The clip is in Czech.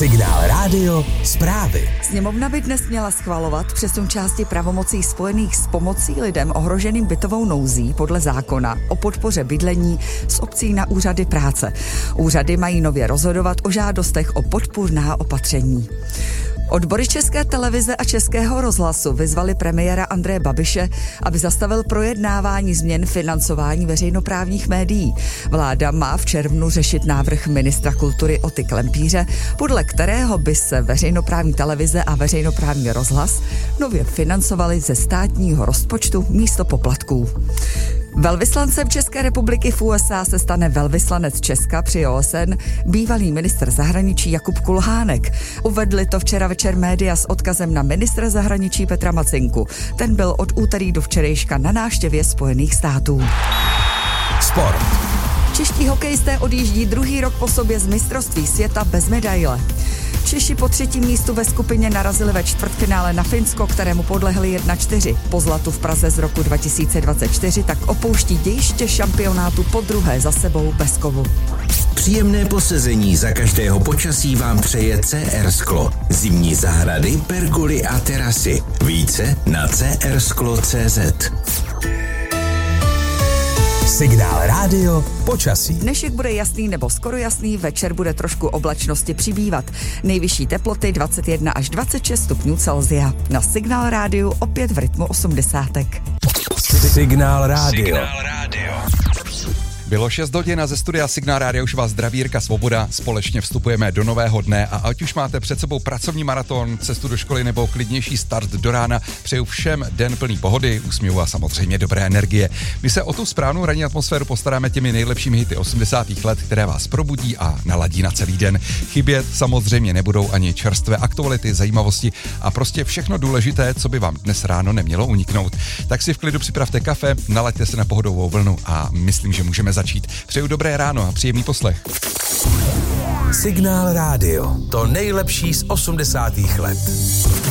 Signál rádio, zprávy. Sněmovna by dnes měla schvalovat přesun části pravomocí spojených s pomocí lidem ohroženým bytovou nouzí podle zákona o podpoře bydlení z obcí na úřady práce. Úřady mají nově rozhodovat o žádostech o podpůrná opatření. Odbory České televize a Českého rozhlasu vyzvali premiéra Andreje Babiše, aby zastavil projednávání změn financování veřejnoprávních médií. Vláda má v červnu řešit návrh ministra kultury Oty Klempíře, podle kterého by se veřejnoprávní televize a veřejnoprávní rozhlas nově financovaly ze státního rozpočtu místo poplatků. Velvyslancem České republiky v USA se stane velvyslanec Česka při OSN, bývalý ministr zahraničí Jakub Kulhánek. Uvedli to včera večer média s odkazem na ministra zahraničí Petra Macynku. Ten byl od úterý do včerejška na návštěvě Spojených států. Sport. Čeští hokejisté odjíždí druhý rok po sobě z mistrovství světa bez medaile. Češi po třetím místu ve skupině narazili ve čtvrtfinále na Finsko, kterému podlehli 1-4. Po zlatu v Praze z roku 2024 tak opouští dějiště šampionátu podruhé za sebou bez kovu. Příjemné posezení za každého počasí vám přeje CR Sklo. Zimní zahrady, pergoly a terasy. Více na crsklo.cz. Signál rádio, počasí. Dnešek bude jasný nebo skoro jasný, večer bude trošku oblačnosti přibývat. Nejvyšší teploty 21 až 26 stupňů Celsia. Na Signál rádiu opět v rytmu 80. Signál rádio. Bylo 6 hodin a ze studia Signál rádia už vás zdraví Jirka Svoboda. Společně vstupujeme do nového dne a ať už máte před sebou pracovní maraton, cestu do školy nebo klidnější start do rána, přeju všem den plný pohody, úsměvu a samozřejmě dobré energie. My se o tu správnou ranní atmosféru postaráme těmi nejlepšími hity 80. let, které vás probudí a naladí na celý den. Chybět samozřejmě nebudou ani čerstvé aktuality, zajímavosti a prostě všechno důležité, co by vám dnes ráno nemělo uniknout. Tak si v klidu připravte kafe, nalaďte se na pohodovou vlnu a myslím, že můžeme začít. Přeju dobré ráno a příjemný poslech. Signál rádio. To nejlepší z 80. let.